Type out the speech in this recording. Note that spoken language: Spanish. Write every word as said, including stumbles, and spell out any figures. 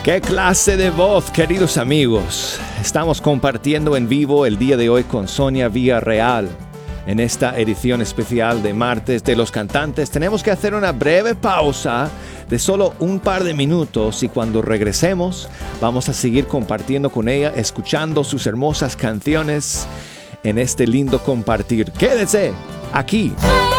¿Qué clase de voz, queridos amigos? Estamos compartiendo en vivo el día de hoy con Sonia Villarreal. En esta edición especial de Martes de los Cantantes tenemos que hacer una breve pausa de solo un par de minutos y cuando regresemos vamos a seguir compartiendo con ella, escuchando sus hermosas canciones en este lindo compartir. Quédese aquí.